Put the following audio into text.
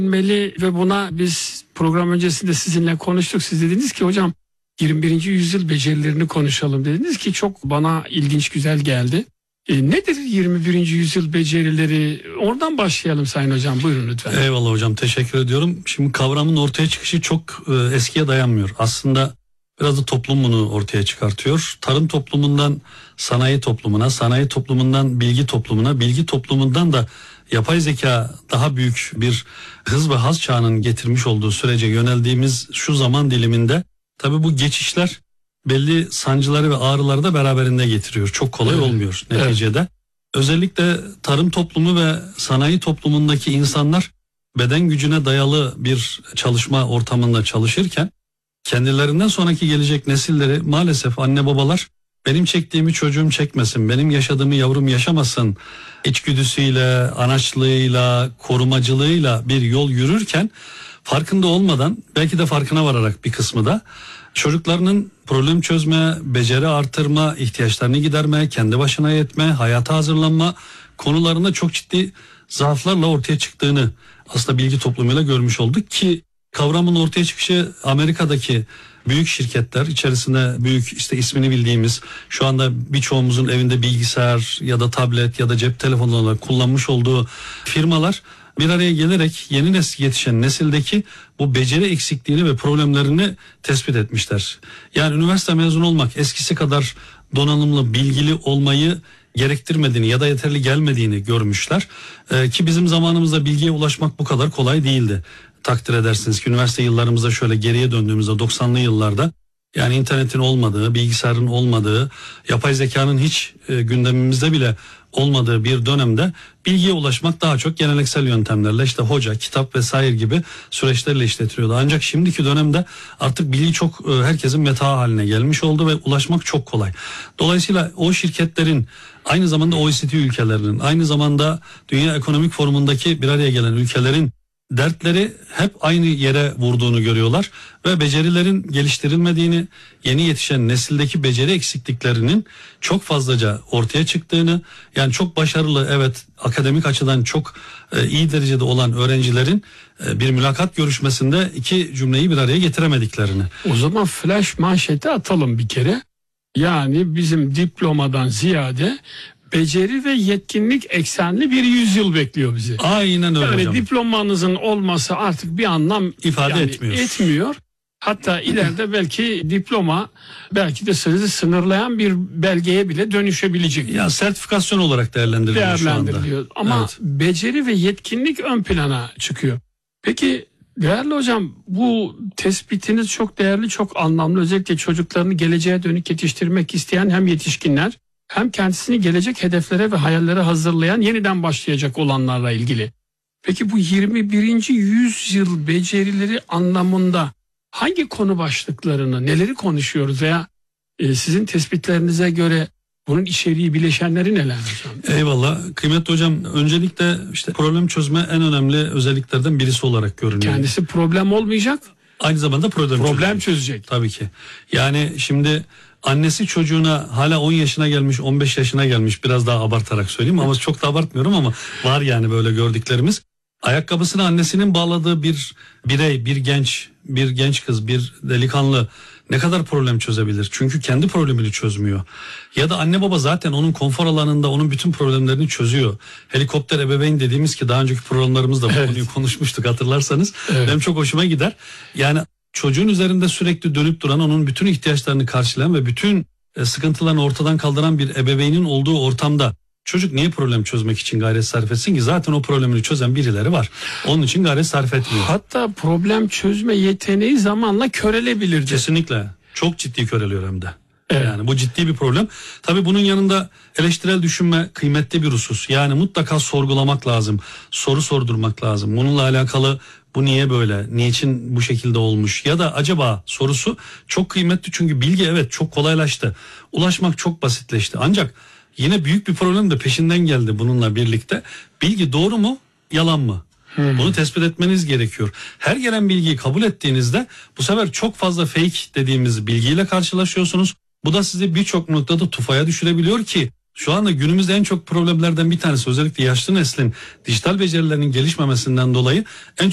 Ve buna biz program öncesinde sizinle konuştuk. Siz dediniz ki hocam 21. yüzyıl becerilerini konuşalım dediniz ki çok bana ilginç, güzel geldi. Nedir 21. yüzyıl becerileri? Oradan başlayalım Sayın Hocam. Buyurun lütfen. Eyvallah hocam, teşekkür ediyorum. Şimdi kavramın ortaya çıkışı çok eskiye dayanmıyor. Aslında biraz da toplum bunu ortaya çıkartıyor. Tarım toplumundan sanayi toplumuna, sanayi toplumundan bilgi toplumuna, bilgi toplumundan da yapay zeka daha büyük bir hız ve haz çağının getirmiş olduğu sürece yöneldiğimiz şu zaman diliminde tabii bu geçişler belli sancıları ve ağrıları da beraberinde getiriyor. Çok kolay olmuyor neticede. Evet. Özellikle tarım toplumu ve sanayi toplumundaki insanlar beden gücüne dayalı bir çalışma ortamında çalışırken kendilerinden sonraki gelecek nesilleri maalesef anne babalar benim çektiğimi çocuğum çekmesin, benim yaşadığımı yavrum yaşamasın içgüdüsüyle, anaçlığıyla, korumacılığıyla bir yol yürürken farkında olmadan, belki de farkına vararak bir kısmı da çocuklarının problem çözme, beceri artırma, ihtiyaçlarını giderme, kendi başına yetme, hayata hazırlanma konularında çok ciddi zaaflarla ortaya çıktığını aslında bilgi toplumuyla görmüş olduk ki kavramın ortaya çıkışı Amerika'daki büyük şirketler içerisinde büyük işte ismini bildiğimiz şu anda birçoğumuzun evinde bilgisayar ya da tablet ya da cep telefonu olarak kullanmış olduğu firmalar bir araya gelerek yeni yetişen nesildeki bu beceri eksikliğini ve problemlerini tespit etmişler. Yani üniversite mezunu olmak eskisi kadar donanımlı, bilgili olmayı gerektirmediğini ya da yeterli gelmediğini görmüşler. Ki bizim zamanımızda bilgiye ulaşmak bu kadar kolay değildi. Takdir edersiniz ki üniversite yıllarımızda şöyle geriye döndüğümüzde 90'lı yıllarda yani internetin olmadığı, bilgisayarın olmadığı, yapay zekanın hiç gündemimizde bile olmadığı bir dönemde bilgiye ulaşmak daha çok geleneksel yöntemlerle işte hoca, kitap vesaire gibi süreçlerle işletiliyordu. Ancak şimdiki dönemde artık bilgi çok herkesin metaı haline gelmiş oldu ve ulaşmak çok kolay. Dolayısıyla o şirketlerin aynı zamanda OECD ülkelerinin, aynı zamanda Dünya Ekonomik Forumu'ndaki bir araya gelen ülkelerin dertleri hep aynı yere vurduğunu görüyorlar ve becerilerin geliştirilmediğini, yeni yetişen nesildeki beceri eksikliklerinin çok fazlaca ortaya çıktığını, yani çok başarılı, evet akademik açıdan çok iyi derecede olan öğrencilerin bir mülakat görüşmesinde iki cümleyi bir araya getiremediklerini. O zaman flash manşeti atalım bir kere. Yani bizim diplomadan ziyade beceri ve yetkinlik eksenli bir yüzyıl bekliyor bizi. Aynen öyle yani hocam. Diplomanızın olması artık bir anlam ifade etmiyor. Hatta ileride belki diploma belki de sizi sınırlayan bir belgeye bile dönüşebilecek. Ya sertifikasyon olarak değerlendiriliyor şu anda. Ama evet, beceri ve yetkinlik ön plana çıkıyor. Peki değerli hocam, bu tespitiniz çok değerli, çok anlamlı. Özellikle çocuklarını geleceğe dönük yetiştirmek isteyen hem yetişkinler hem kendisini gelecek hedeflere ve hayallere hazırlayan yeniden başlayacak olanlarla ilgili. Peki bu 21. yüzyıl becerileri anlamında hangi konu başlıklarını, neleri konuşuyoruz veya sizin tespitlerinize göre bunun içeriği, bileşenleri neler hocam? Eyvallah. Kıymetli hocam, öncelikle işte problem çözme en önemli özelliklerden birisi olarak görünüyor. Kendisi problem olmayacak, aynı zamanda problem çözecek. Tabii ki. Yani şimdi annesi çocuğuna hala 10 yaşına gelmiş, 15 yaşına gelmiş, biraz daha abartarak söyleyeyim ama çok da abartmıyorum ama var yani böyle gördüklerimiz. Ayakkabısını annesinin bağladığı bir birey, bir genç kız, bir delikanlı ne kadar problem çözebilir? Çünkü kendi problemini çözmüyor. Ya da anne baba zaten onun konfor alanında onun bütün problemlerini çözüyor. Helikopter ebeveyn dediğimiz ki daha önceki programlarımızda bu konuyu konuşmuştuk hatırlarsanız. Evet. Benim çok hoşuma gider. Yani çocuğun üzerinde sürekli dönüp duran, onun bütün ihtiyaçlarını karşılayan ve bütün sıkıntılarını ortadan kaldıran bir ebeveynin olduğu ortamda çocuk niye problem çözmek için gayret sarf etsin ki? Zaten o problemini çözen birileri var. Onun için gayret sarf etmiyor. Hatta problem çözme yeteneği zamanla körelebilir. Kesinlikle. Çok ciddi köreliyor hem de. Evet. Yani bu ciddi bir problem. Tabii bunun yanında eleştirel düşünme kıymetli bir husus. Yani mutlaka sorgulamak lazım. Soru sordurmak lazım. Bununla alakalı bu niye böyle? Niçin bu şekilde olmuş? Ya da acaba sorusu çok kıymetli çünkü bilgi evet çok kolaylaştı. Ulaşmak çok basitleşti. Ancak yine büyük bir problem de peşinden geldi bununla birlikte. Bilgi doğru mu, yalan mı? Bunu tespit etmeniz gerekiyor. Her gelen bilgiyi kabul ettiğinizde bu sefer çok fazla fake dediğimiz bilgiyle karşılaşıyorsunuz. Bu da sizi birçok noktada tufaya düşürebiliyor ki şu anda günümüzde en çok problemlerden bir tanesi özellikle yaşlı neslin dijital becerilerinin gelişmemesinden dolayı en